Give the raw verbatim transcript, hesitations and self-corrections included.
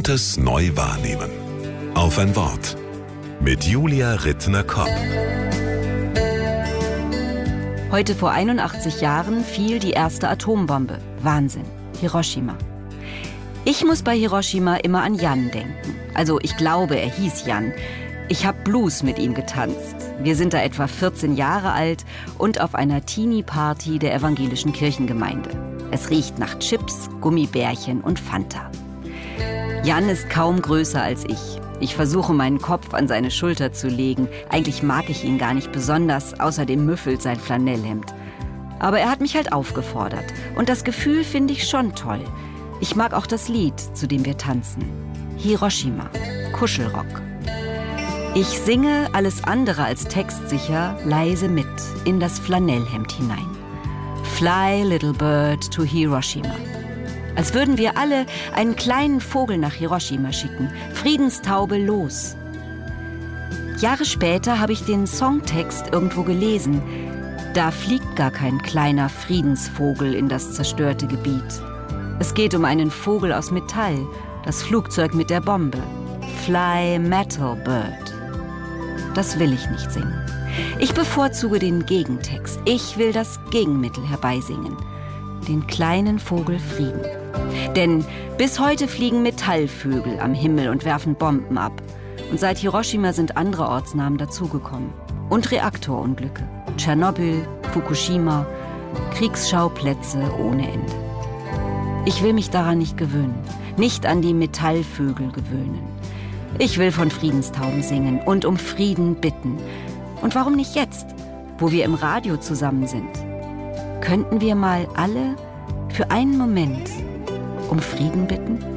Buntes neu wahrnehmen. Auf ein Wort. Mit Julia Rittner-Kopp. Heute vor einundachtzig Jahren fiel die erste Atombombe. Wahnsinn. Hiroshima. Ich muss bei Hiroshima immer an Jan denken. Also ich glaube, er hieß Jan. Ich habe Blues mit ihm getanzt. Wir sind da etwa vierzehn Jahre alt und auf einer Teenie-Party der evangelischen Kirchengemeinde. Es riecht nach Chips, Gummibärchen und Fanta. Jan ist kaum größer als ich. Ich versuche, meinen Kopf an seine Schulter zu legen. Eigentlich mag ich ihn gar nicht besonders, außerdem müffelt sein Flanellhemd. Aber er hat mich halt aufgefordert. Und das Gefühl finde ich schon toll. Ich mag auch das Lied, zu dem wir tanzen. Hiroshima, Kuschelrock. Ich singe alles andere als textsicher leise mit in das Flanellhemd hinein. Fly, little bird, to Hiroshima. Als würden wir alle einen kleinen Vogel nach Hiroshima schicken. Friedenstaube, los. Jahre später habe ich den Songtext irgendwo gelesen. Da fliegt gar kein kleiner Friedensvogel in das zerstörte Gebiet. Es geht um einen Vogel aus Metall, das Flugzeug mit der Bombe. Fly, metal bird. Das will ich nicht singen. Ich bevorzuge den Gegentext. Ich will das Gegenmittel herbeisingen. Den kleinen Vogel Frieden. Denn bis heute fliegen Metallvögel am Himmel und werfen Bomben ab. Und seit Hiroshima sind andere Ortsnamen dazugekommen. Und Reaktorunglücke. Tschernobyl, Fukushima, Kriegsschauplätze ohne Ende. Ich will mich daran nicht gewöhnen, nicht an die Metallvögel gewöhnen. Ich will von Friedenstauben singen und um Frieden bitten. Und warum nicht jetzt, wo wir im Radio zusammen sind? Könnten wir mal alle für einen Moment um Frieden bitten?